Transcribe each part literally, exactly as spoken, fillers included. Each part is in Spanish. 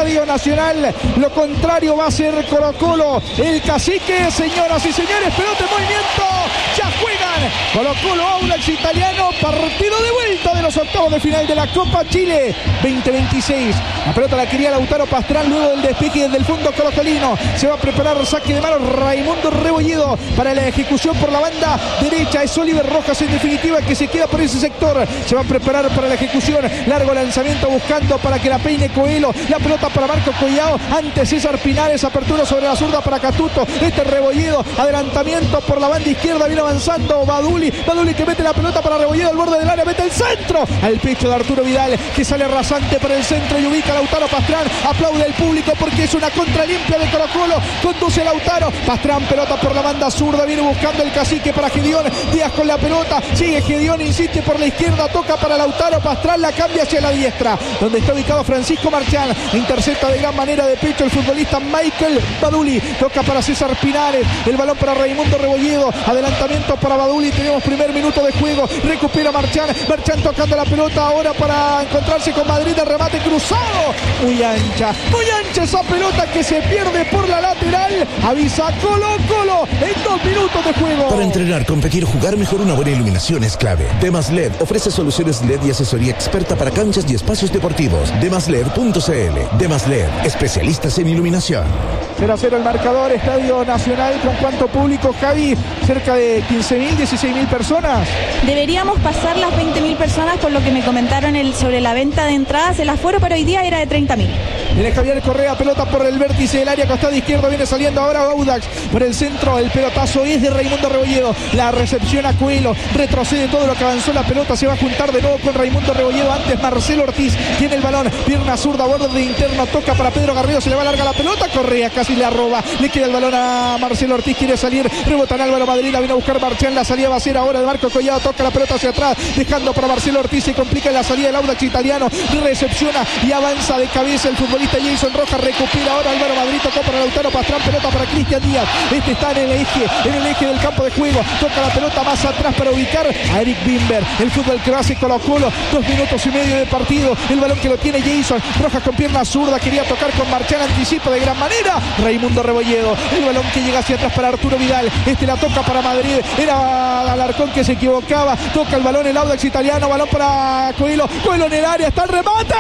Estadio Nacional. Lo contrario va a ser Colo-Colo. El Cacique, señoras y señores, pelota en movimiento. Ya juegan Colo-Colo, Audax Italiano. Partido de vuelta de los octavos de final de la Copa Chile veinte veintiséis. La pelota la quería Lautaro Pastrán luego del despeje desde el fondo colocolino. Se va a preparar saque de mano Raimundo Rebolledo para la ejecución por la banda derecha. Es Oliver Rojas en definitiva que se queda por ese sector. Se va a preparar para la ejecución. Largo lanzamiento buscando para que la peine Coelho. La pelota para Marco Collao. Ante César Pinares. Apertura sobre la zurda para Catuto. Este Rebolledo. Adelantamiento por la banda izquierda. Viene avanzando Baduli. Baduli que mete la pelota para Rebolledo al borde del área. Mete el centro al pecho de Arturo Vidal que sale rasante por el centro y ubica a Lautaro Pastrán. Aplaude el público porque es una contra limpia de Colo-Colo. Conduce Lautaro Pastrán. Pelota por la banda zurda. Viene buscando el Cacique para Gedeón Díaz con la pelota. Sigue Gedeón. Insiste por la izquierda. Toca para Lautaro Pastrán. La cambia hacia la diestra donde está ubicado Francisco Marchán. Intercepta de gran manera de pecho el futbolista Michael Baduli. Toca para César Pinares. El balón para Raimundo Rebolledo. Adelantamiento para Baduli. Tenemos primer minuto de juego. Recupera Marchán. Marchán tocando la pelota ahora para encontrarse con Madrid. El remate cruzado. Muy ancha. Muy ancha esa pelota que se pierde por la lateral. Avisa Colo-Colo en dos minutos de juego. Para entrenar, competir o jugar mejor, una buena iluminación es clave. Demas L E D ofrece soluciones L E D y asesoría experta para canchas y espacios deportivos. demas led punto c l. Demas L E D, especialistas en iluminación. cero a cero el marcador. Estadio Nacional, ¿con cuánto público, Javi? Cerca de quince mil, dieciséis mil personas. Deberíamos pasar las veinte mil personas por lo que me comentaron el, sobre la venta de entradas. El aforo para hoy día era de treinta mil. Viene Javier Correa, pelota por el vértice del área, costado izquierdo, viene saliendo ahora Audax por el centro, el pelotazo es de Raimundo Rebolledo, la recepción a Coelho, retrocede todo lo que avanzó la pelota, se va a juntar de nuevo con Raimundo Rebolledo, antes Marcelo Ortiz, tiene el balón, pierna zurda, borde de interno, toca para Pedro Garrido, se le va larga la pelota, Correa casi la roba, le queda el balón a Marcelo Ortiz, quiere salir, rebota en Álvaro Madrid, la viene a buscar Marchán, la salida va a ser ahora de Marco Collado, toca la pelota hacia atrás, dejando para Marcelo Ortiz, se complica en la salida del Audax Italiano, recepciona y avanza de cabeza el futbolista Jason Rojas, recupera ahora Álvaro Madrid, tocó para Lautaro Pastrán, pelota para Cristian Díaz, este está en el eje, en el eje del campo de juego, toca la pelota más atrás para ubicar a Eric Bimber, el fútbol que hace Colo-Colo, dos minutos y medio de partido, el balón que lo tiene Jason Rojas con pierna zurda, quería tocar con Marchán, anticipa de gran manera, Raimundo Rebolledo, el balón que llega hacia atrás para Arturo Vidal, este la toca para Madrid, era Alarcón que se equivocaba, toca el balón el Audax Italiano, balón para Coelho, Coelho en el área, está el remate,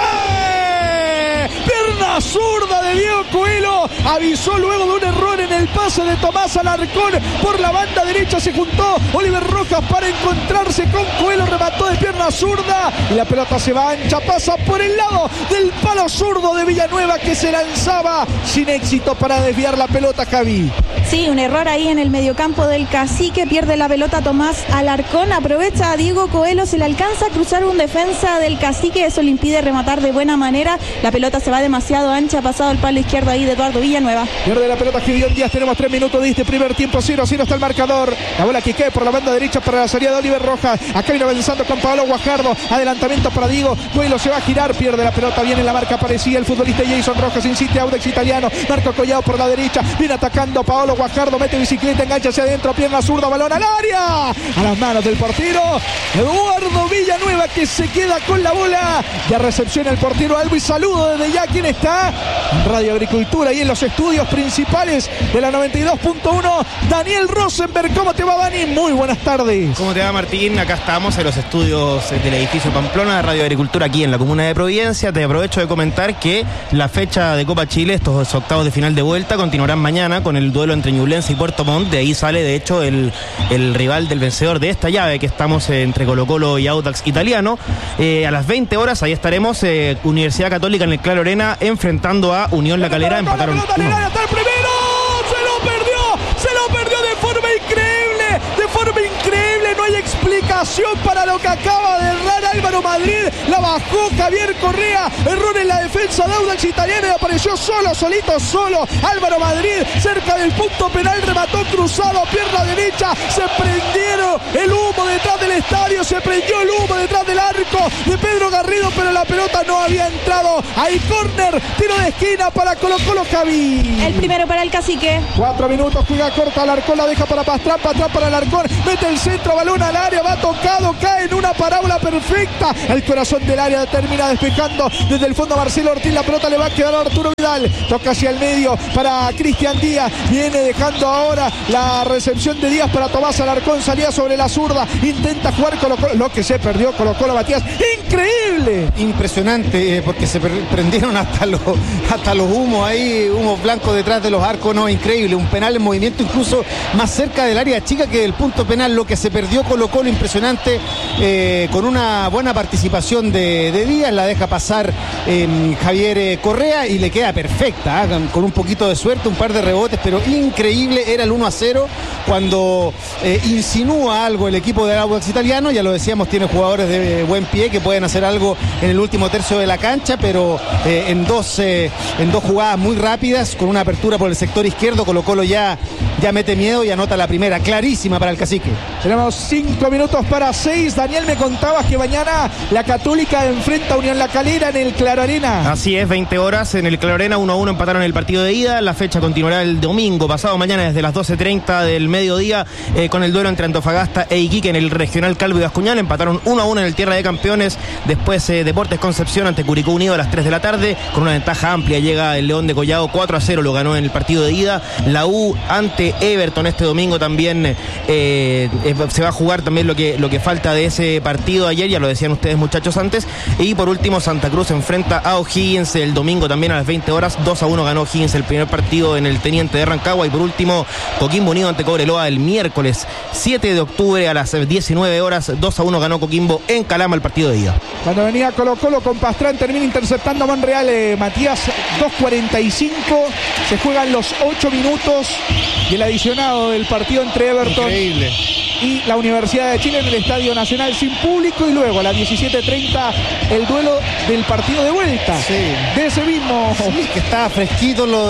pierna zurda de Diego Coelho, avisó luego de un error en el pase de Tomás Alarcón, por la banda derecha se juntó Oliver Rojas para encontrarse con Coelho, remató de pierna zurda y la pelota se va ancha, pasa por el lado del palo zurdo de Villanueva que se lanzaba sin éxito para desviar la pelota, Javi. Sí, un error ahí en el mediocampo del Cacique, pierde la pelota Tomás Alarcón, aprovecha a Diego Coelho, se le alcanza a cruzar un defensa del Cacique, eso le impide rematar de buena manera, la pelota se va demasiado ancha, ha pasado el palo izquierdo ahí de Eduardo Villanueva. Pierde la pelota Gedeón Díaz, tenemos tres minutos de este primer tiempo, cero a cero está el marcador, la bola que cae por la banda derecha para la salida de Oliver Rojas, acá viene avanzando con Pablo Guajardo, adelantamiento para Diego Coelho, se va a girar, pierde la pelota, viene la marca parecida, el futbolista Jason Rojas, insiste Audax Italiano, Marco Collado por la derecha, viene atacando Paolo Guajardo, mete bicicleta, engancha hacia adentro, pierna zurda, balón al área, a las manos del portero Eduardo Villanueva que se queda con la bola, ya recepciona el portero Albo y saludo desde ya, ¿quién está? En Radio Agricultura y en los estudios principales de la noventa y dos punto uno, Daniel Rosenberg, ¿cómo te va, Dani? Muy buenas tardes. ¿Cómo te va, Martín? Acá estamos en los estudios del edificio Pamplona de Radio Agricultura aquí en la comuna de Providencia. Te aprovecho de comentar que la fecha de Copa Chile, estos octavos de final de vuelta, continuarán mañana con el duelo entre Ñublense y Puerto Montt. De ahí sale, de hecho, el, el rival del vencedor de esta llave, que estamos entre Colo-Colo y Audax Italiano. Eh, a las veinte horas, ahí estaremos, eh, Universidad Católica en el Claro Arena, enfrentando a Unión La Calera. Empataron uno. Hasta el primero, se lo perdió, se lo perdió de forma increíble, de forma increíble, no hay explicación para lo que acaba de errar Álvaro Madrid, la bajó Javier Correa, error en la defensa de Audax Italiano y apareció solo, solito, solo Álvaro Madrid, cerca del punto penal, remató cruzado, pierna derecha, se prendieron el humo detrás del estadio, se prendió el humo detrás del arco de Pedro Garrido, pero la pelota no había entrado, ahí córner, tiro de esquina para Colo-Colo, Javi. El primero para el Cacique. Cuatro minutos, juega corta, Alarcón la deja para Pastrán, Pastrán para Alarcón, mete el centro, balón balón al área, va tocado, cae en una parábola perfecta. El corazón del área termina despejando desde el fondo Marcelo Ortiz. La pelota le va a quedar a Arturo Vidal. Toca hacia el medio para Cristian Díaz. Viene dejando ahora la recepción de Díaz para Tomás Alarcón. Salía sobre la zurda. Intenta jugar Colo Colo. Lo que se perdió Colo Colo, Matías. ¡Increíble! Impresionante, eh, porque se prendieron hasta los, hasta los humos ahí, humos blancos detrás de los arcos. No, increíble. Un penal en movimiento incluso más cerca del área chica que del punto penal. Lo que se perdió Colo Colo, impresionante, eh, con una buena participación de, de Díaz. La deja pasar eh, Javier eh, Correa y le queda perfecta, ¿eh? Con un poquito de suerte, un par de rebotes, pero increíble. Era el uno a cero cuando eh, insinúa algo el equipo del Audax Italiano. Ya lo decíamos, tiene jugadores de buen pie que pueden hacer algo en el último tercio de la cancha, pero eh, en, dos, eh, en dos jugadas muy rápidas, con una apertura por el sector izquierdo, Colo Colo ya, ya mete miedo y anota la primera, clarísima para el Cacique. Tenemos cinco minutos para seis. Daniel, me contabas que mañana la Católica enfrenta a Unión La Calera en el Claro Arena. Así es, veinte horas en el Claro Arena, uno a uno empataron el partido de ida. La fecha continuará el domingo, pasado mañana, desde las doce treinta del mediodía, eh, con el duelo entre Antofagasta e Iquique en el Regional Calvo y Bascuñán. Empataron uno a uno en el Tierra de Campeones. Después eh, Deportes Concepción ante Curicó Unido a las tres de la tarde, con una ventaja amplia. Llega el León de Collado, cuatro a cero lo ganó en el partido de ida. La U ante Everton este domingo también eh, eh, se va a jugar también lo que, lo que falta de ese partido ayer, ya lo decían ustedes, muchachos, antes. Y por último, Santa Cruz enfrenta a O'Higgins el domingo también a las veinte horas, dos a uno ganó O'Higgins el primer partido en el Teniente de Rancagua. Y por último, Coquimbo Unido ante Cobreloa el miércoles siete de octubre a las diecinueve horas, dos a uno ganó Coquimbo en Calama el partido de ida. Cuando venía Colo Colo con Pastrán, termina interceptando a Monreal, eh, Matías. Dos cuarenta y cinco, se juegan los ocho minutos del adicionado del partido entre Everton Increíble. y la Universidad de Chile en el Estadio Nacional sin público, y luego a las diecisiete treinta el duelo del partido de vuelta, sí, de ese mismo sí, que estaba fresquito lo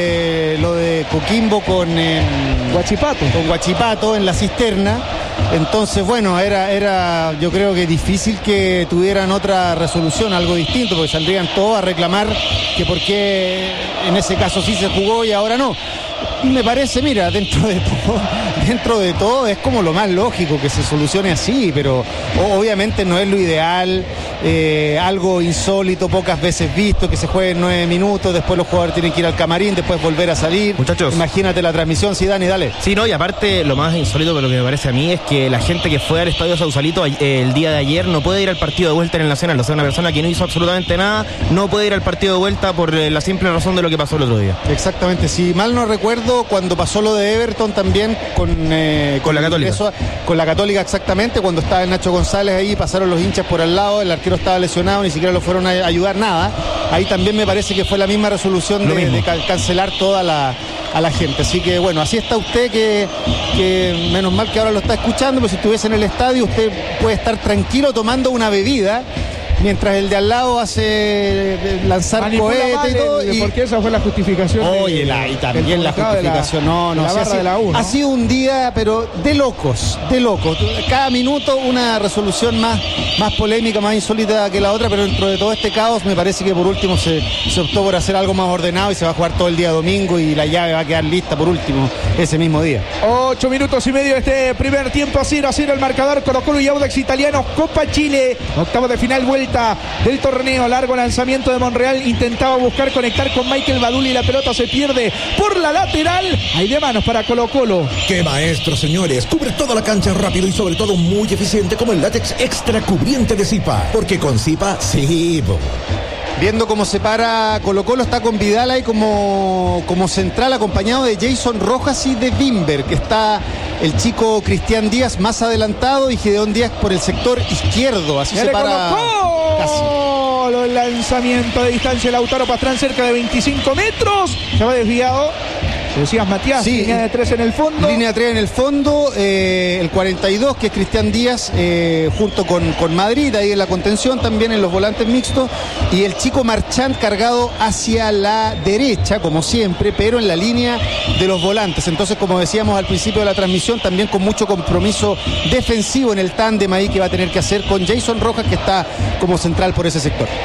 de lo de Coquimbo con eh, Huachipato con Huachipato en la cisterna. Entonces, bueno, era, era yo creo que difícil que tuvieran otra resolución, algo distinto, porque saldrían todos a reclamar que por qué en ese caso sí se jugó y ahora no. Y me parece, mira, dentro de todo, dentro de todo es como lo más lógico que se solucione así, pero obviamente no es lo ideal, eh, algo insólito, pocas veces visto, que se juegue en nueve minutos, después los jugadores tienen que ir al camarín, después volver a salir. Muchachos, imagínate la transmisión, sí, Dani, dale. Sí, no, y aparte lo más insólito que lo que me parece a mí es que la gente que fue al Estadio Sausalito eh, el día de ayer no puede ir al partido de vuelta en el Nacional. O sea, una persona que no hizo absolutamente nada no puede ir al partido de vuelta por eh, la simple razón de lo que pasó el otro día. Exactamente, si mal no recuerdo, cuando pasó lo de Everton también con, eh, con, con la Católica. Eso, con la Católica, exactamente, cuando estaba el Nacho González ahí, pasaron los hinchas por al lado, el arquero estaba lesionado, ni siquiera lo fueron a ayudar, nada. Ahí también me parece que fue la misma resolución de, de ca- cancelar toda la, a la gente. Así que bueno, así está usted, que, que menos mal que ahora lo está escuchando, pero si estuviese en el estadio usted puede estar tranquilo tomando una bebida mientras el de al lado hace lanzar cohetes y todo. Y... porque esa fue la justificación. Oye, la, y también la justificación. La, no, no, la o sea, barra de la U, ¿no? Ha sido un día, pero de locos, de locos. Cada minuto una resolución más, más polémica, más insólita que la otra, pero dentro de todo este caos me parece que por último se, se optó por hacer algo más ordenado y se va a jugar todo el día domingo y la llave va a quedar lista por último ese mismo día. Ocho minutos y medio de este primer tiempo, cero a cero el marcador. Colo Colo y Audax Italiano, Copa Chile, octavo de final, vuelta del torneo. Largo lanzamiento de Monreal, intentaba buscar conectar con Michael Badul y la pelota se pierde por la lateral. Hay de manos para Colo Colo. ¡Qué maestro, señores! Cubre toda la cancha rápido y sobre todo muy eficiente, como el látex extra cubriente de Zipa, porque con Zipa sí. Viendo cómo se para Colo Colo, está con Vidal ahí como, como central, acompañado de Jason Rojas y de Wimber, que está el chico Cristian Díaz más adelantado y Gideón Díaz por el sector izquierdo. Así se para casi. El lanzamiento de distancia, Lautaro Pastrán cerca de veinticinco metros, se va desviado. Decías, Matías, sí, línea de tres en el fondo. Línea de tres en el fondo, eh, el cuarenta y dos, que es Cristian Díaz, eh, junto con, con Madrid, ahí en la contención, también en los volantes mixtos, y el chico Marchand cargado hacia la derecha, como siempre, pero en la línea de los volantes. Entonces, como decíamos al principio de la transmisión, también con mucho compromiso defensivo en el tándem ahí que va a tener que hacer con Jason Rojas, que está como central por ese sector.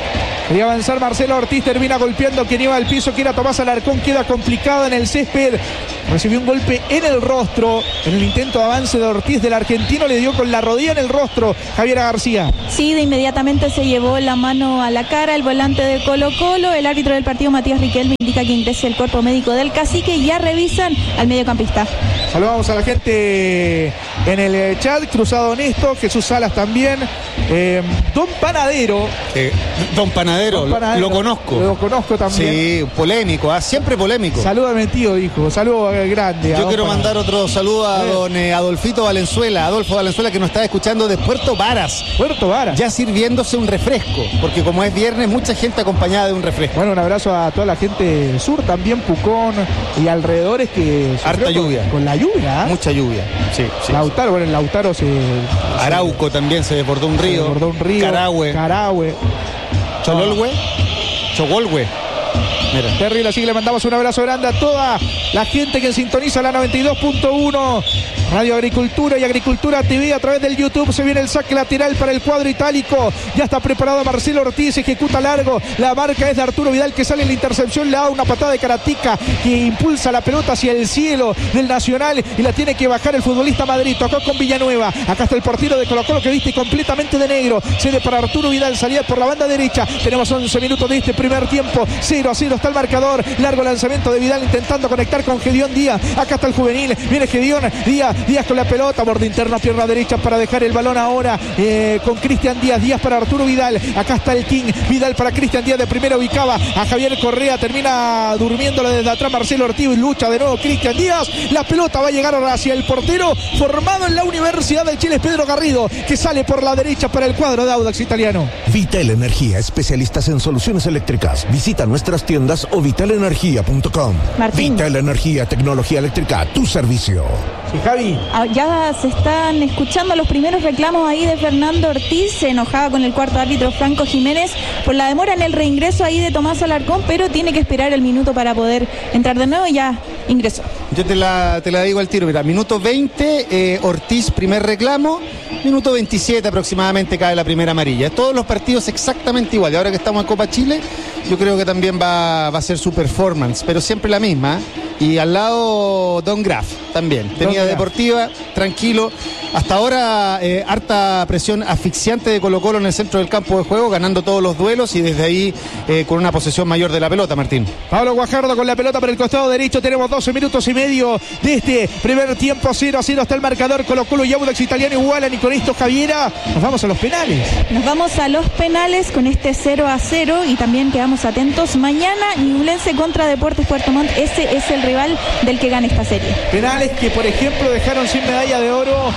Quería avanzar Marcelo Ortiz, termina golpeando quien iba al piso, que era Tomás Alarcón, queda complicado en el césped. Recibió un golpe en el rostro en el intento de avance de Ortiz del argentino, le dio con la rodilla en el rostro Javier García. Sí, de inmediatamente se llevó la mano a la cara el volante de Colo Colo. El árbitro del partido, Matías Riquelme, indica que ingrese el cuerpo médico del Cacique y ya revisan al mediocampista. Saludamos a la gente en el chat, Cruzado Honesto, Jesús Salas también, eh, Don Panadero. Eh, Don Panadero, Don Panadero, lo conozco. Lo conozco también. Sí, polémico, ¿eh? Siempre polémico. Salúdame, tío, dijo. Saludo grande. Yo quiero Panadero. mandar otro saludo a don eh, Adolfito Valenzuela, Adolfo Valenzuela, que nos está escuchando de Puerto Varas. Puerto Varas. Ya sirviéndose un refresco, porque como es viernes, mucha gente acompañada de un refresco. Bueno, un abrazo a toda la gente del sur, también Pucón y alrededores que... Harta lluvia. Con, con la lluvia. ¿eh? Mucha lluvia, sí. sí Lautaro, bueno, en Lautaro se... Arauco se, también se desbordó un río. Se desbordó un río. Carahue. Carahue. Chololhue. Chogolhue. Mira. Terrible, así que le mandamos un abrazo grande a toda la gente que sintoniza la noventa y dos punto uno Radio Agricultura y Agricultura T V a través del YouTube. Se viene el saque lateral para el cuadro itálico. Ya está preparado Marcelo Ortiz, ejecuta largo. La marca es de Arturo Vidal, que sale en la intercepción, le da una patada de Caratica que impulsa la pelota hacia el cielo del Nacional y la tiene que bajar el futbolista Madrid. Tocó con Villanueva. Acá está el portero de Colo Colo, que viste completamente de negro. Cede para Arturo Vidal, salida por la banda derecha. Tenemos once minutos de este primer tiempo. cero a cero está el marcador. Largo lanzamiento de Vidal intentando conectar con Gedeón Díaz. Acá está el juvenil. Viene Gedeón Díaz. Díaz con la pelota. Borde interno, pierna derecha para dejar el balón ahora eh, con Cristian Díaz. Díaz para Arturo Vidal. Acá está el King. Vidal para Cristian Díaz. De primera ubicaba a Javier Correa. Termina durmiéndole desde atrás Marcelo Ortiz. Lucha de nuevo Cristian Díaz. La pelota va a llegar hacia el portero formado en la Universidad de Chile, Pedro Garrido, que sale por la derecha para el cuadro de Audax Italiano. Vital Energía, especialistas en soluciones eléctricas. Visita nuestras tiendas o vital energía punto com. Vital Energía, tecnología eléctrica a tu servicio. Sí, Javi. Ya se están escuchando los primeros reclamos ahí de Fernando Ortiz. Se enojaba con el cuarto árbitro Franco Jiménez por la demora en el reingreso ahí de Tomás Alarcón, pero tiene que esperar el minuto para poder entrar de nuevo y ya ingresó. Yo te la, te la digo al tiro, mira, minuto veinte, eh, Ortiz, primer reclamo, minuto veintisiete aproximadamente cae la primera amarilla. Todos los partidos exactamente igual. Y ahora que estamos en Copa Chile, yo creo que también va, va a ser su performance, pero siempre la misma. Y al lado Don Graf también. Tenía Don Deportiva, tranquilo. Hasta ahora eh, harta presión asfixiante de Colo Colo en el centro del campo de juego, ganando todos los duelos y desde ahí eh, con una posesión mayor de la pelota, Martín. Pablo Guajardo con la pelota por el costado derecho. Tenemos doce minutos y medio de este primer tiempo. cero a cero está el marcador. Colo Colo y Audax Italiano igualan, y con esto, Javiera, nos vamos a los penales. Nos vamos a los penales con este cero a cero y también quedamos atentos. Mañana Ñublense contra Deportes Puerto Montt. Ese es el rival del que gane esta serie. Penales que, por ejemplo, dejaron sin medalla de oro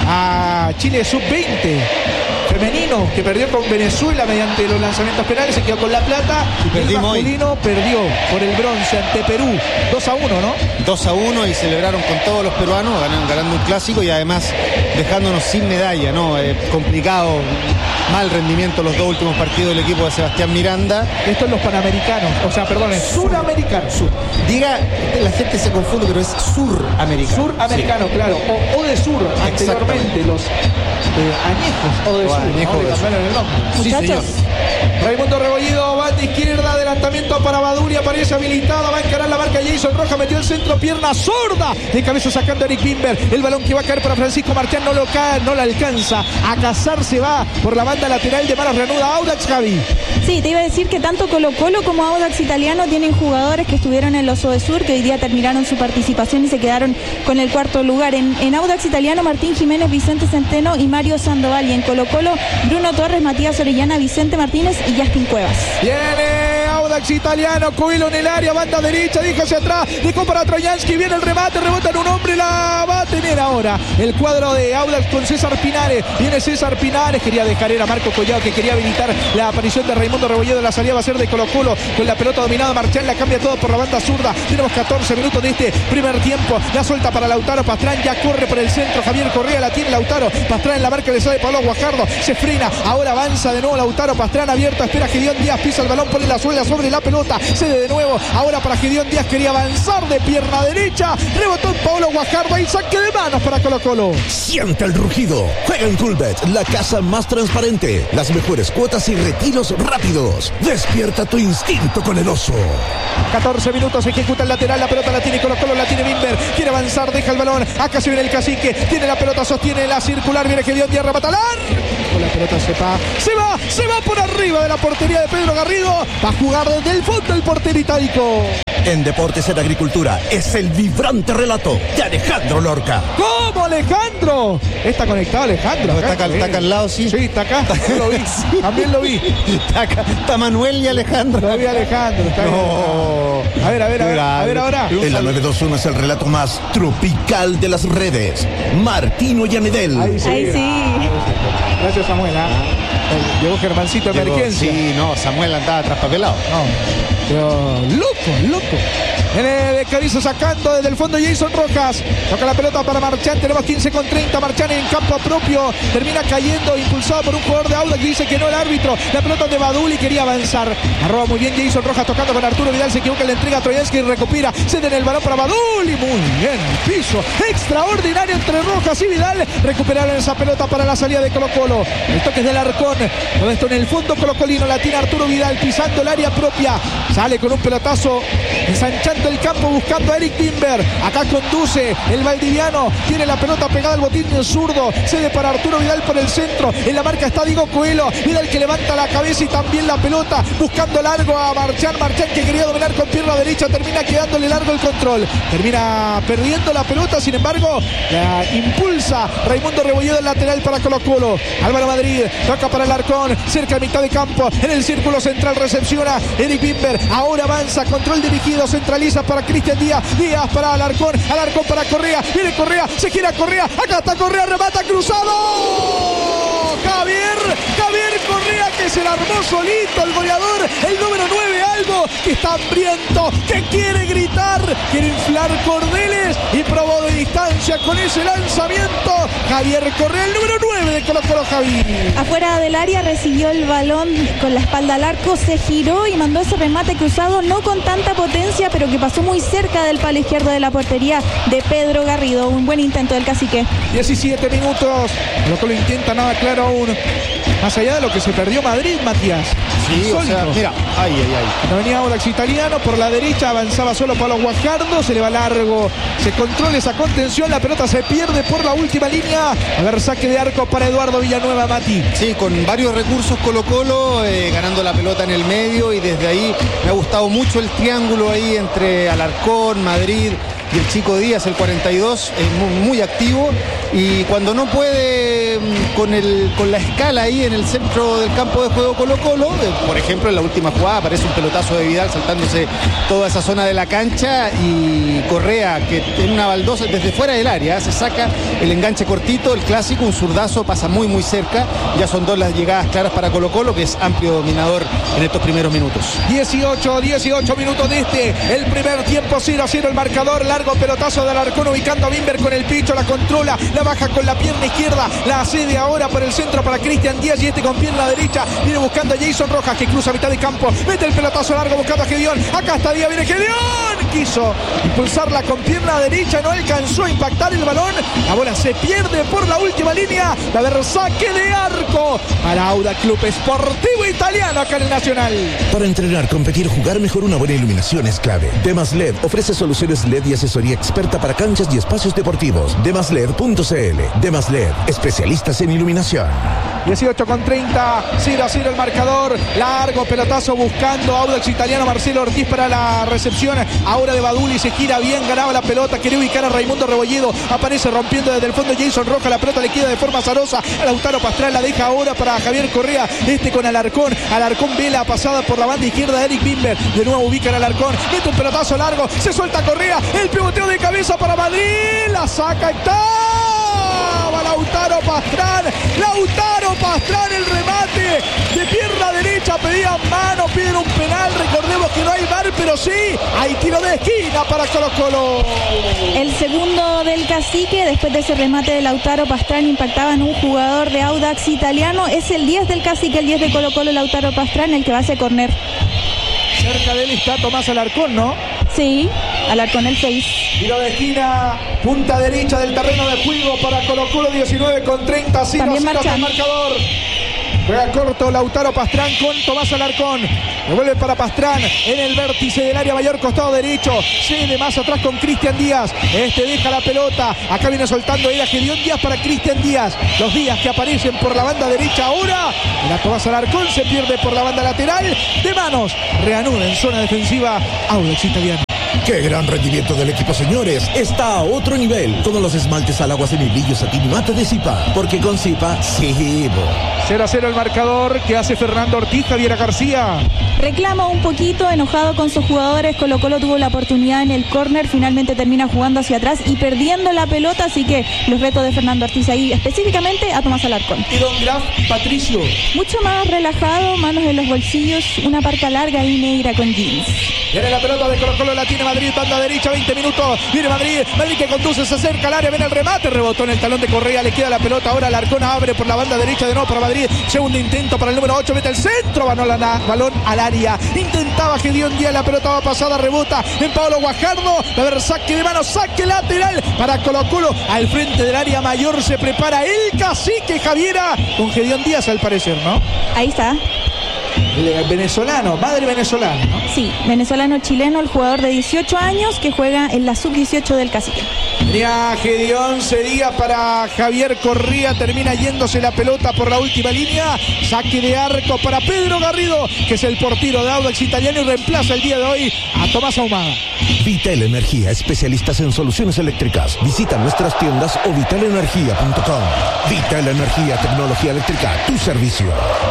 a Chile sub veinte femenino, que perdió con Venezuela mediante los lanzamientos penales, se quedó con la plata. Y el masculino hoy. perdió por el bronce ante Perú dos a uno, ¿no? dos a uno y celebraron con todos los peruanos, ganando, ganando un clásico y además dejándonos sin medalla, ¿no? Eh, complicado, mal rendimiento los dos últimos partidos del equipo de Sebastián Miranda. Esto es los panamericanos, o sea, perdón, es suramericanos. Sur. Diga, la gente se confunde, pero es suramericano. Suramericano, sí. Claro, o, o de sur, anteriormente, los eh, añejos o de o sur, añejos ¿no? de Le cambiaron el nombre. Sí, Muchachos. Raimundo Rebollido, banda izquierda, adelantamiento para Baduri, aparece habilitado, va a encarar la marca Jason Roja, metió el centro, pierna zurda, de cabeza sacando a Eric Bimber, el balón que va a caer para Francisco Marchán, no lo cae, no la alcanza, a cazar se va por la banda lateral de Manos reanuda Audax, Javi. Sí, te iba a decir que tanto Colo Colo como Audax Italiano tienen jugadores que estuvieron en los Odesur, que hoy día terminaron su participación y se quedaron con el cuarto lugar. En, en Audax Italiano, Martín Jiménez, Vicente Centeno y Mario Sandoval. Y en Colo Colo, Bruno Torres, Matías Orellana, Vicente Martínez y Justin Cuevas. Viene Audax Italiano, Coelho en el área, banda derecha, deja hacia atrás, dejó para Troyansky, viene el remate, rebota en un hombre, la va a tener ahora el cuadro de Audax con César Pinares. Viene César Pinares, quería dejar era Marco Collado, que quería habilitar la aparición de Raimundo Rebolledo. La salida va a ser de Colo Colo con la pelota dominada. Marchán la cambia todo por la banda zurda. Tenemos catorce minutos de este primer tiempo. La suelta para Lautaro Pastrán, ya corre por el centro. Javier Correa la tiene Lautaro Pastrán en la marca, le sale Pablo Guajardo, se frena, ahora avanza de nuevo Lautaro Pastrán, abierto, espera Gedeón Díaz, pisa el balón, pone la suela sobre pierde la pelota, cede de nuevo, ahora para Gedeón Díaz, quería avanzar de pierna derecha, rebotó en Paulo Guajardo y saque de manos para Colo Colo. Siente el rugido, juega en Coolbet, la casa más transparente, las mejores cuotas y retiros rápidos. Despierta tu instinto con el oso. catorce minutos, ejecuta el lateral, la pelota la tiene Colo Colo, la tiene Bimber, quiere avanzar, deja el balón, acá se viene el cacique, tiene la pelota, sostiene la circular, viene Gedeón Díaz, remata al arco, la pelota se va, se va, se va por arriba de la portería de Pedro Garrido, va a jugar desde el fondo el portero itálico. En Deportes en Agricultura es el vibrante relato de Alejandro Lorca. ¿Cómo, Alejandro? Está conectado Alejandro. No, está, acá, está acá al lado, sí. Sí, está acá. Yo lo vi. Sí. También lo vi. Está acá. Está Manuel y Alejandro. Lo vi Alejandro. Está no. A ver, a ver, a ver. A ver ahora. En la nueve dos uno es el relato más tropical de las redes. Martino y Anedel. Ahí sí. Ahí sí. Gracias, Samuel. ¿eh? Llegó Germancito de emergencia. Sí, no, Samuel andaba traspapelado. No. Pero loco, loco. Viene de cabeza sacando desde el fondo Jason Rojas. Toca la pelota para Marchán. Tenemos quince con treinta. Marchán en campo propio. Termina cayendo, impulsado por un jugador de Audax que dice que no el árbitro. La pelota de Baduli, quería avanzar. Arroba muy bien Jason Rojas tocando con Arturo Vidal. Se equivoca, le entrega a Troyansky y recupera. Cede en el balón para Baduli. Muy bien, piso extraordinario entre Rojas y Vidal. Recuperaron esa pelota para la salida de Colo Colo. El toque es del Arcón. Todo esto en el fondo colocolino. La tira Arturo Vidal pisando el área propia. Sale con un pelotazo ensanchando el campo buscando a Eric Bimber. Acá conduce el valdiviano. Tiene la pelota pegada al botín zurdo. Cede para Arturo Vidal por el centro. En la marca está Diego Coelho. Vidal que levanta la cabeza y también la pelota. Buscando largo a Marchán. Marchán que quería dominar con pierna derecha. Termina quedándole largo el control. Termina perdiendo la pelota. Sin embargo, la impulsa Raimundo Rebolledo del lateral para Colo Colo. Álvaro Madrid toca para el Arcón. Cerca de mitad de campo. En el círculo central recepciona Eric Bimber. Ahora avanza. Control dirigido. Centraliza para Cristian Díaz. Díaz para Alarcón. Alarcón para Correa. Viene Correa. Se gira Correa. Acá está Correa. Remata cruzado. Javier. Javier Correa que se la armó solito. El goleador. El número nueve. Algo que está hambriento. Que quiere gritar. Quiere inflar cordeles. Y probó de distancia con ese lanzamiento. Javier Correa. El número nueve de Colo Colo. Javi. Afuera del área recibió el balón con la espalda al arco. Se giró y mandó ese remate cruzado. No con tanta potencia, pero que pasó muy cerca del palo izquierdo de la portería de Pedro Garrido. Un buen intento del cacique. diecisiete minutos. Lo que lo intenta, nada claro aún. Más allá de lo que se perdió Madrid, Matías. Sí, o sea, mira, ay, ay, ay. Cuando venía Audax italiano, por la derecha avanzaba solo Pablo Guajardo, se le va largo, se controla esa contención, la pelota se pierde por la última línea. A ver, saque de arco para Eduardo Villanueva, Mati. Sí, con varios recursos Colo Colo, eh, ganando la pelota en el medio, y desde ahí me ha gustado mucho el triángulo ahí entre Alarcón, Madrid y el Chico Díaz, el cuarenta y dos, es muy, muy activo, y cuando no puede con, el, con la escala ahí en el centro del campo de juego Colo Colo, eh, por ejemplo en la última jugada aparece un pelotazo de Vidal saltándose toda esa zona de la cancha, y Correa que en una baldosa desde fuera del área se saca el enganche cortito, el clásico, un zurdazo, pasa muy muy cerca. Ya son dos las llegadas claras para Colo Colo, que es amplio dominador en estos primeros minutos. dieciocho, dieciocho minutos de este, el primer tiempo, cero a cero el marcador. Largo pelotazo de Alarcón ubicando a Bimber con el picho, la controla, la baja con la pierna izquierda, la cede ahora por el centro para Cristian Díaz, y este con pierna derecha viene buscando a Jason Rojas que cruza a mitad de campo, mete el pelotazo largo buscando a Gedeón. Acá está Díaz, viene Gedeón, quiso impulsarla con pierna derecha, no alcanzó a impactar el balón, la bola se pierde por la última línea. Va a haber saque de arco para Audax Club Esportivo Italiano acá en el Nacional. Para entrenar, competir, jugar mejor, una buena iluminación es clave. Demas L E D ofrece soluciones L E D y asesoría experta para canchas y espacios deportivos. demas led punto c l. Demas L E D, especialistas en iluminación. dieciocho con treinta, cero a cero el marcador. Largo pelotazo buscando Audax Italiano. Marcelo Ortiz para la recepción ahora de Baduli, se gira bien, ganaba la pelota, quería ubicar a Raimundo Rebolledo, aparece rompiendo desde el fondo Jason Rojas, la pelota le queda de forma azarosa a Lautaro Pastrana, la deja ahora para Javier Correa, este con Alarcón. Alarcón ve la pasada por la banda izquierda de Eric Bimber, de nuevo ubican a Alarcón, mete un pelotazo largo, se suelta Correa, el pivoteo de cabeza para Madrid, la saca, está Lautaro Pastrana, Lautaro Pastrana, el remate de pierna derecha, pedían mano, piden un penal, recordemos que no hay V A R, pero sí hay tiro de esquina para Colo Colo. El segundo del cacique, después de ese remate de Lautaro Pastrana, impactaba en un jugador de Audax Italiano, es el diez del cacique, el diez de Colo Colo, Lautaro Pastrana, el que va a hacer córner. Cerca de él está Tomás Alarcón, ¿no? Sí, Alarcón el seis. Tiro de esquina, punta derecha del terreno de juego para Colo-Colo, diecinueve con treinta, cero También cero marchan. el marcador. Juega corto Lautaro Pastrán con Tomás Alarcón. Devuelve para Pastrán en el vértice del área mayor, costado derecho. Cede más atrás con Cristian Díaz. Este deja la pelota. Acá viene soltando era Gedeón Díaz para Cristian Díaz. Los Díaz que aparecen por la banda derecha ahora. La Tomás Alarcón se pierde por la banda lateral. De manos. Reanuda en zona defensiva Audax Italiano. ¡Qué gran rendimiento del equipo, señores! Está a otro nivel. Todos los esmaltes al agua semibrillo satín y mate de Zipa. Porque con Zipa, sí, bo. cero a cero el marcador que hace Fernando Ortiz, Javier García. Reclama un poquito, enojado con sus jugadores. Colo Colo tuvo la oportunidad en el córner, finalmente termina jugando hacia atrás y perdiendo la pelota, así que los retos de Fernando Ortiz ahí, específicamente a Tomás Alarcón. Y don Graf Patricio. Mucho más relajado, manos en los bolsillos, una parca larga y negra con jeans. Viene la pelota de Colo Colo, la tiene Madrid, banda derecha, veinte minutos. Viene Madrid, Madrid que conduce, se acerca al área, viene el remate, rebotó en el talón de Correa, le queda la pelota. Ahora Alarcón abre por la banda derecha de nuevo para Madrid. Segundo intento para el número ocho, mete el centro, balón, balón al área. Intentaba Gedeón Díaz, la pelota va pasada, rebota en Pablo Guajardo. A ver, saque de mano, saque lateral para Colo Colo. Al frente del área mayor se prepara el cacique Javiera con Gedeón Díaz al parecer, ¿no? Ahí está. El venezolano, madre venezolano, ¿no? Sí, venezolano-chileno, el jugador de dieciocho años que juega en la sub dieciocho del Cacique. Tenía Gedeón, cedía para Javier Correa, termina yéndose la pelota por la última línea. Saque de arco para Pedro Garrido, que es el portero de Audax Italiano y reemplaza el día de hoy a Tomás Ahumada. Vital Energía, especialistas en soluciones eléctricas. Visita nuestras tiendas o vital energía punto com. Vital Energía, tecnología eléctrica, tu servicio.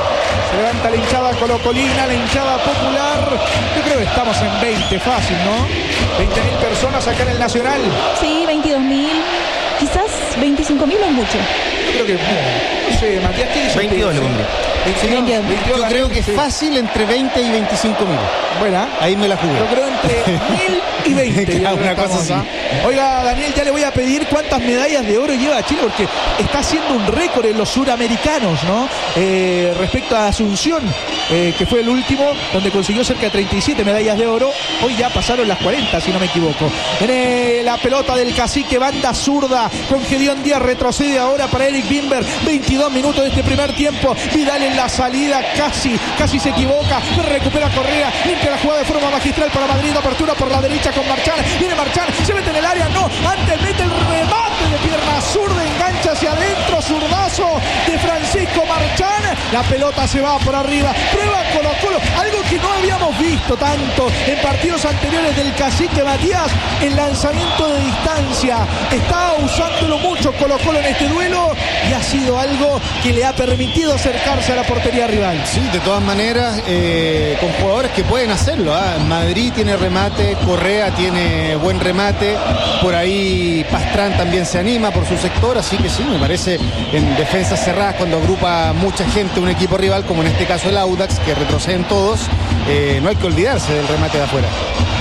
Se levanta la hinchada colocolina, la hinchada popular. Yo creo que estamos en veinte, fácil, ¿no? veinte mil personas acá en el Nacional. Sí, veintidós mil, quizás veinticinco mil o mucho. Yo creo que, no sé, Matías, ¿qué dice? veintidós le pondría. veintidós, veintidós. veintidós, Yo creo que es sí. fácil entre veinte y veinticinco mil. Buena. Ahí me la jugué. Yo creo entre mil y veinte. Claro, ya una estamos, cosa así. ¿ah? Oiga, Daniel, ya le voy a pedir cuántas medallas de oro lleva Chile, porque está haciendo un récord en los suramericanos, ¿no? Eh, respecto a Asunción, eh, que fue el último, donde consiguió cerca de treinta y siete medallas de oro. Hoy ya pasaron las cuarenta, si no me equivoco. Viene la pelota del cacique, banda zurda, con Gedeón Díaz, retrocede ahora para Eric Bimber. veintidós minutos de este primer tiempo. Vidal en la salida, casi, casi se equivoca. Recupera Correa, limpia la jugada de forma magistral para Madrid. Apertura por la derecha con Marchán. Viene Marchán, se mete en el área, no. Antes mete el remate de pierna zurda, engancha hacia adentro, zurdazo de Francisco Marchán. La pelota se va por arriba. Prueba Colo Colo, algo que no habíamos visto tanto en partidos anteriores del cacique Matías, el lanzamiento de distancia. Estaba usándolo mucho Colo Colo en este duelo y ha sido algo que le ha permitido acercarse a la portería rival. Sí, de todas maneras, eh, con jugadores que pueden hacerlo. ¿ah? Madrid tiene remate, Correa tiene buen remate, por ahí Pastrán también se anima por su sector, así que sí, me parece en defensas cerradas cuando agrupa mucha gente un equipo rival, como en este caso el Audax, que retroceden todos, eh, no hay que olvidarse del remate de afuera.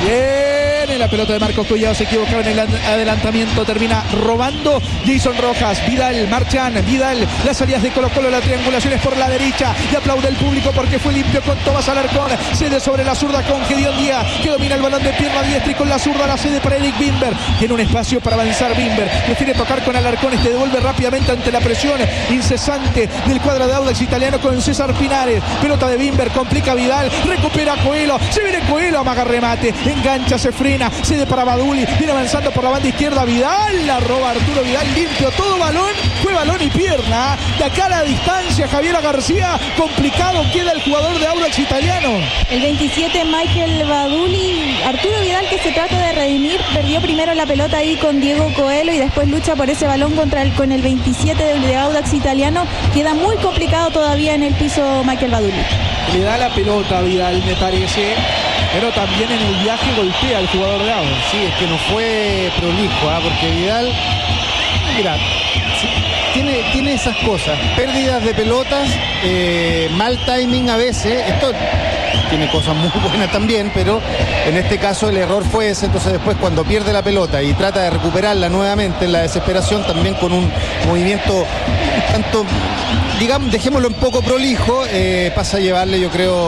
Viene la pelota de Marcos Collado, se equivocaba en el adelantamiento, termina robando Jason Rojas. Vidal, Marchán, Vidal, las salidas de Colo Colo, las triangulaciones por la derecha, y aplaude el público porque fue limpio con Tomás Alarcón. Cede sobre la zurda con Gedeón Díaz, que domina el balón de pierna diestra y con la zurda la cede para Eric Bimber. Tiene un espacio para avanzar Bimber, prefiere tocar con Alarcón, este devuelve rápidamente ante la presión incesante del cuadro de Audax Italiano con César Pinares. Pelota de Bimber, complica Vidal, recupera Coelho, se viene Coelho, amaga remate, engancha, se frena, cede para Baduli, viene avanzando por la banda izquierda Vidal, la roba Arturo Vidal, limpio todo balón, fue balón y pierna, de acá a la distancia Javier García, complicado queda el jugador de Audax Italiano. El veintisiete, Michael Baduli, Arturo Vidal, que se trata de redimir, perdió primero la pelota ahí con Diego Coelho y después lucha por ese balón contra el, con el veintisiete de Audax Italiano, queda muy complicado todavía en el piso Michael Baduli. Le da la pelota a Vidal, me parece, pero también en el viaje golpea al jugador de Audax. Sí, es que no fue prolijo, ¿ah? porque Vidal, mira, sí, tiene, tiene esas cosas, pérdidas de pelotas, eh, mal timing a veces, esto tiene cosas muy buenas también, pero en este caso el error fue ese, entonces después cuando pierde la pelota y trata de recuperarla nuevamente en la desesperación, también con un movimiento tanto, digamos, dejémoslo un poco prolijo, eh, pasa a llevarle, yo creo,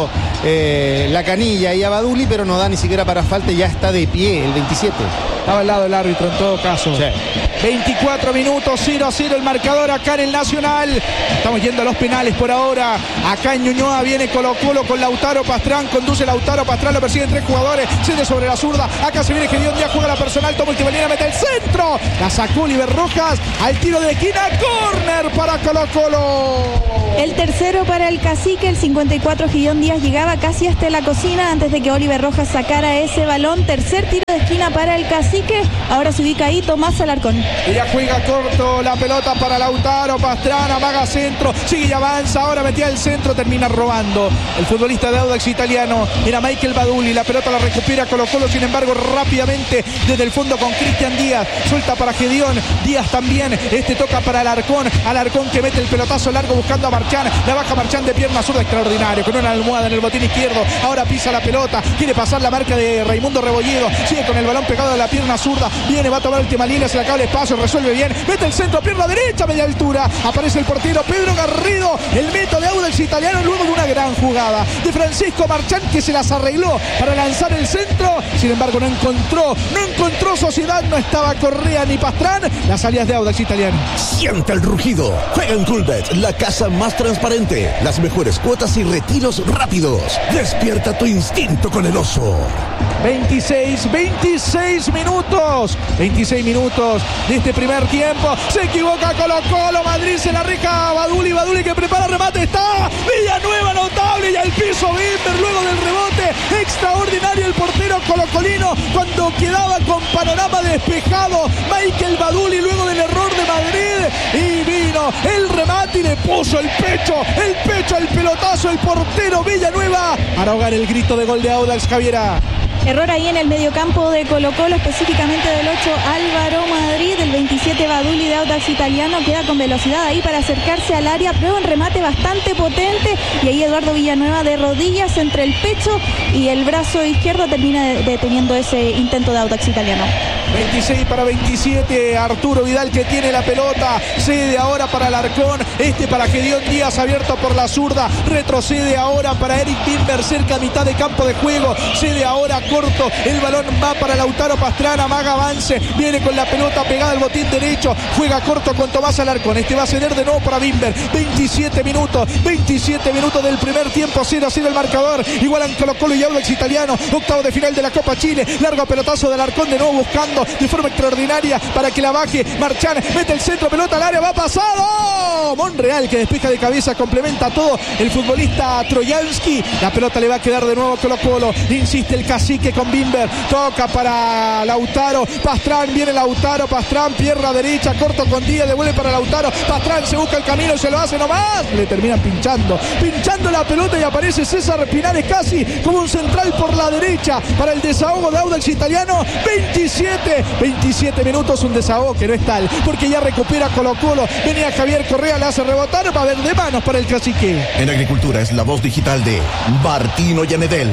eh, la canilla y a Baduli, pero no da ni siquiera para falta y ya está de pie el veintisiete. Estaba al lado del árbitro en todo caso. Sí. veinticuatro minutos, cero a cero el marcador acá en el Nacional. Estamos yendo a los penales por ahora. Acá en Ñuñoa viene Colo Colo con Lautaro Pastrán. Conduce Lautaro Pastrán, lo persiguen tres jugadores. Cede sobre la zurda. Acá se viene Gedeón Díaz, juega la personal. Toma Ultimalina, mete el centro. La sacó Oliver Rojas al tiro de esquina. Córner para Colo Colo. El tercero para el Cacique, el cincuenta y cuatro, Gedeón Díaz llegaba casi hasta la cocina antes de que Oliver Rojas sacara ese balón. Tercer tiro de esquina para el Cacique. Ahora se ubica ahí Tomás Alarcón. Y ya juega corto la pelota para Lautaro Pastrana, amaga centro, sigue y avanza, ahora metía el centro, termina robando el futbolista de Audax Italiano. Era Michael Baduli, la pelota la recupera Colo Colo, sin embargo rápidamente desde el fondo con Cristian Díaz, suelta para Gedeón Díaz también, este toca para Alarcón, Alarcón que mete el pelotazo largo buscando a Marchán, la baja Marchán de pierna zurda, extraordinario, con una almohada en el botín izquierdo, ahora pisa la pelota, quiere pasar la marca de Raimundo Rebolledo, sigue con el balón pegado a la pierna zurda, viene, va a tomar última línea, se le acaba el espacio, resuelve bien, mete el centro, pierna derecha, media altura, aparece el portero Pedro Garrido, el mito de Audax Italiano, luego de una gran jugada de Francisco Marchán que se las arregló para lanzar el centro, sin embargo no encontró, no encontró Sociedad, no estaba Correa ni Pastrán, las salidas de Audax Italiano. Siente el rugido, juega en Coolbet, la casa más transparente, las mejores cuotas y retiros rápidos, despierta tu instinto con el oso. veintiséis, veintiséis minutos, veintiséis minutos de este primer tiempo, se equivoca Colo Colo, Madrid se la rica Baduli, Baduli que prepara remate, está Villanueva notable y al piso Bimber luego del rebote, extraordinario el portero colocolino cuando quedaba con panorama despejado, Michael Baduli luego del error de Madrid y vino el remate y le puso el pecho, el pecho, el pelotazo, el portero Villanueva para ahogar el grito de gol de Audax. Javiera. Error ahí en el mediocampo de Colo Colo, específicamente del ocho Álvaro Madrid, del veintisiete Baduli de Audax Italiano, queda con velocidad ahí para acercarse al área, prueba un remate bastante potente y ahí Eduardo Villanueva de rodillas entre el pecho y el brazo izquierdo termina deteniendo ese intento de Audax Italiano. veintiséis para veintisiete, Arturo Vidal que tiene la pelota, cede ahora para Alarcón, este para Gedeón Díaz abierto por la zurda, retrocede ahora para Eric Bimber cerca a mitad de campo de juego, cede ahora corto, el balón va para Lautaro Pastrana, amaga avance, viene con la pelota pegada al botín derecho, juega corto con Tomás Alarcón, este va a ceder de nuevo para Bimber, veintisiete minutos, veintisiete minutos del primer tiempo, cero a cero el marcador, igualan Colo Colo y Audax Italiano, octavo de final de la Copa Chile, largo pelotazo de Alarcón de nuevo buscando de forma extraordinaria para que la baje, Marchán mete el centro, pelota al área, va pasado, Monreal que despeja de cabeza, complementa todo el futbolista Trojansky, la pelota le va a quedar de nuevo Colo Colo, insiste el Cacique con Bimber, toca para Lautaro Pastrán, viene Lautaro Pastrán, pierna derecha, corto con Díaz, devuelve para Lautaro Pastrán, se busca el camino y se lo hace nomás, le terminan pinchando, pinchando la pelota y aparece César Pinares casi como un central por la derecha para el desahogo de Audax Italiano, veintisiete, veintisiete minutos, un desahogo que no es tal, porque ya recupera Colo Colo, venía Javier Correa, le hace rebotar, va a haber de manos para el Cacique. En Agricultura es la voz digital de Bartino Yanedel.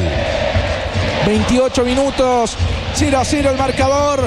veintiocho minutos, cero a cero el marcador,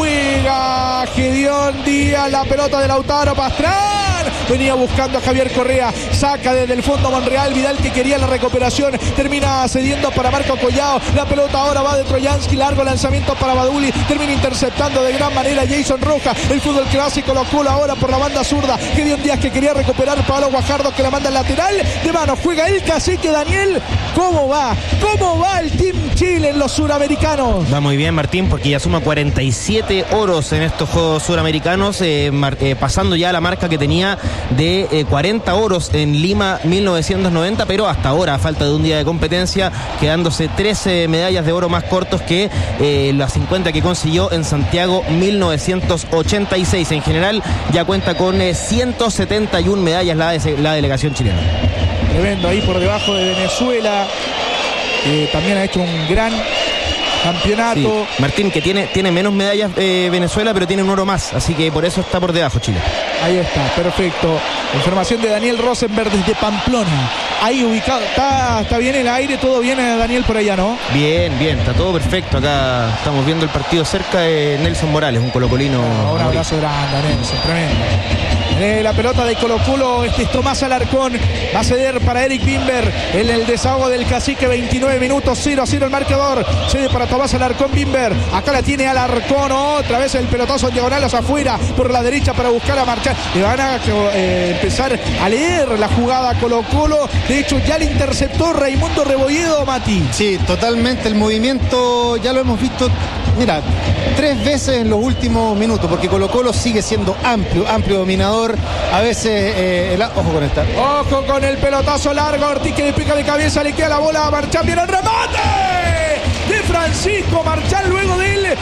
juega Gedeón Díaz, la pelota de Lautaro Pastrán, venía buscando a Javier Correa, saca desde el fondo Monreal, Vidal que quería la recuperación, termina cediendo para Marco Collao, la pelota ahora va de Trojansky, largo lanzamiento para Baduli, termina interceptando de gran manera Jason Rojas, el fútbol clásico lo cula ahora por la banda zurda, Gedeón Díaz que quería recuperar, Pablo Guajardo que la manda al lateral, de mano juega el Cacique Daniel, ¿cómo va? ¿Cómo va el Team Chile en los suramericanos? Va muy bien Martín porque ya suma cuarenta y siete oros en estos Juegos Suramericanos, eh, mar, eh, pasando ya la marca que tenía de eh, cuarenta oros en Lima mil novecientos noventa, pero hasta ahora, a falta de un día de competencia, quedándose trece medallas de oro más cortos que eh, las cincuenta que consiguió en Santiago mil novecientos ochenta y seis. En general ya cuenta con eh, ciento setenta y una medallas la, de, la delegación chilena. Tremendo ahí por debajo de Venezuela, que también ha hecho un gran campeonato. Sí. Martín, que tiene, tiene menos medallas eh, Venezuela, pero tiene un oro más, así que por eso está por debajo Chile. Ahí está, perfecto. Información de Daniel Rosenberg desde Pamplona. Ahí ubicado, está, está bien el aire, todo bien, Daniel, por allá, ¿no? Bien, bien, está todo perfecto. Acá estamos viendo el partido cerca de Nelson Morales, un colocolino. Oh, un abrazo grande, Nelson, tremendo. Eh, la pelota de Colo-Colo, este es Tomás Alarcón, va a ceder para Eric Bimber en el desahogo del Cacique, veintinueve minutos, cero a cero el marcador, cede para Tomás Alarcón Bimber, acá la tiene Alarcón, otra vez el pelotazo en diagonal hacia afuera, por la derecha para buscar a marchar, le van a eh, empezar a leer la jugada Colo-Colo, de hecho ya le interceptó Raimundo Rebolledo, Mati. Sí, totalmente, el movimiento ya lo hemos visto, mira, tres veces en los últimos minutos, porque Colo-Colo sigue siendo amplio, amplio dominador. A veces, eh, el, ojo con esta. Ojo con el pelotazo largo. Ortiz que le pica de cabeza, le queda la bola a Marchán. Viene el remate de Francisco Marchán luego de él.